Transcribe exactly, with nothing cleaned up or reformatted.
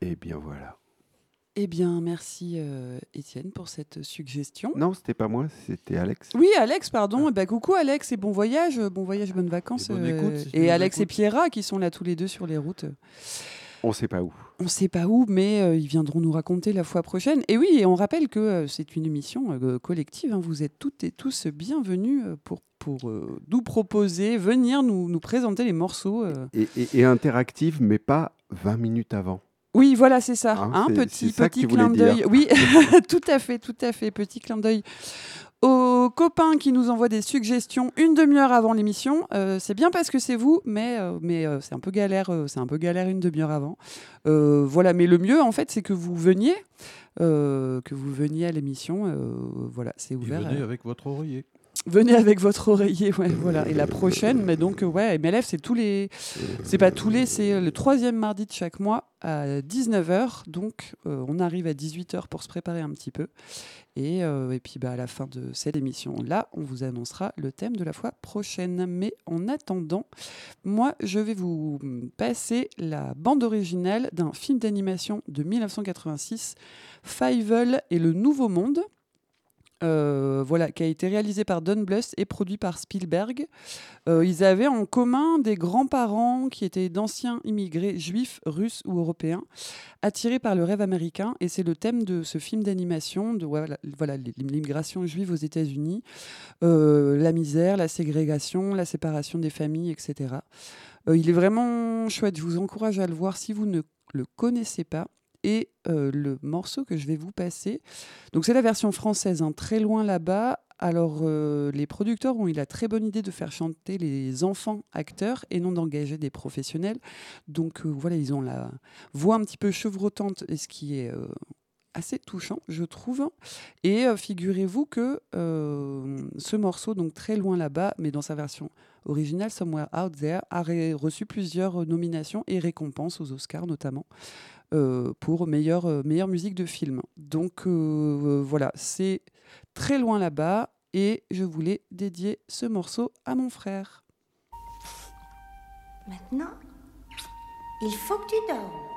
Eh bien voilà. Eh bien, merci euh, Étienne pour cette suggestion. Non, c'était pas moi, c'était Alex. Oui, Alex, pardon. Ah. Eh ben, coucou Alex et bon voyage, bon voyage, bonnes vacances. Et bonne écoute, si tu et nous Alex écoutes. et Pierra qui sont là tous les deux sur les routes. On sait pas où. On sait pas où, mais euh, ils viendront nous raconter la fois prochaine. Et oui, et on rappelle que euh, c'est une émission euh, collective. Hein. Vous êtes toutes et tous bienvenus euh, pour, pour euh, nous proposer, venir nous, nous présenter les morceaux. Euh. Et, et, et interactive, mais pas vingt minutes avant. Oui, voilà, c'est ça. Hein, hein, c'est, petit c'est ça petit que tu voulais clin d'œil. dire. Oui, tout à fait, tout à fait. Petit clin d'œil aux copains qui nous envoient des suggestions une demi-heure avant l'émission. Euh, c'est bien parce que c'est vous, mais, euh, mais euh, c'est un peu galère. Euh, c'est un peu galère une demi-heure avant. Euh, voilà, mais le mieux en fait, c'est que vous veniez, euh, que vous veniez à l'émission. Euh, voilà, c'est Et ouvert. venez à... avec votre oreiller. Venez avec votre oreiller, ouais, voilà. Et la prochaine, mais donc, euh, ouais, M L F, c'est tous les. C'est pas tous les, c'est le troisième mardi de chaque mois à dix-neuf heures. Donc, euh, on arrive à dix-huit heures pour se préparer un petit peu. Et, euh, et puis, bah, à la fin de cette émission-là, on vous annoncera le thème de la fois prochaine. Mais en attendant, moi, je vais vous passer la bande originale d'un film d'animation de dix-neuf cent quatre-vingt-six, Fievel et le Nouveau Monde. Euh, voilà, qui a été réalisé par Don Bluth et produit par Spielberg. Euh, ils avaient en commun des grands-parents qui étaient d'anciens immigrés juifs, russes ou européens, attirés par le rêve américain. Et c'est le thème de ce film d'animation, de voilà, voilà, l'immigration juive aux États-Unis, euh, la misère, la ségrégation, la séparation des familles, et cetera. Euh, il est vraiment chouette. Je vous encourage à le voir si vous ne le connaissez pas. Et euh, le morceau que je vais vous passer, donc c'est la version française, hein, Très loin là-bas. Alors euh, les producteurs ont eu la très bonne idée de faire chanter les enfants acteurs et non d'engager des professionnels. Donc euh, voilà, ils ont la voix un petit peu chevrotante, et ce qui est euh, assez touchant, je trouve. Et euh, figurez-vous que euh, ce morceau, donc Très loin là-bas, mais dans sa version originale, Somewhere Out There, a ré- reçu plusieurs nominations et récompenses aux Oscars notamment. Euh, pour meilleure, euh, meilleure musique de film. Donc euh, euh, voilà, c'est Très loin là-bas et je voulais dédier ce morceau à mon frère. Maintenant, il faut que tu dormes.